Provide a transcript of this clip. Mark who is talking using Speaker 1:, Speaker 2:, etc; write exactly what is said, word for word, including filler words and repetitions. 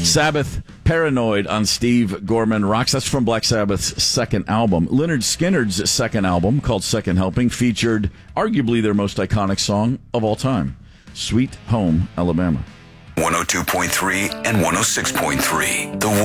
Speaker 1: Sabbath, Paranoid on Steve Gorman Rocks. That's from Black Sabbath's second album. Lynyrd Skynyrd's second album, called Second Helping, featured arguably their most iconic song of all time, Sweet Home Alabama.
Speaker 2: one oh two point three and one oh six point three. The